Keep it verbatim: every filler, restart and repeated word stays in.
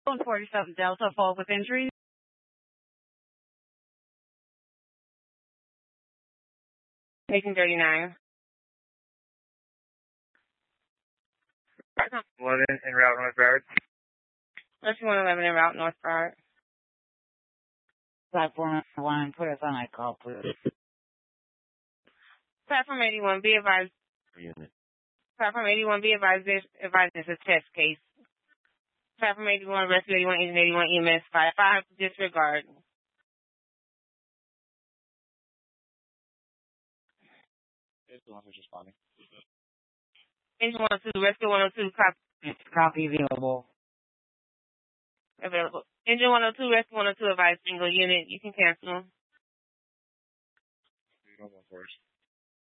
one forty-seven Delta, fall with injury. Patient thirty-nine. eleven en route North Broward. one eleven en route North Broward. Platform one, put us on that call, please. Platform eighty-one, be advised. Unit. Platform eighty-one, be advised this, advised this is a test case. Platform eighty-one, rescue eighty-one, agent eighty-one, E M S five five, disregard. It's the one who's responding. Agent one oh two, rescue one oh two, copy. Copy available. Available. Engine one oh two, rescue one oh two, advised single unit. You can cancel. Normal force.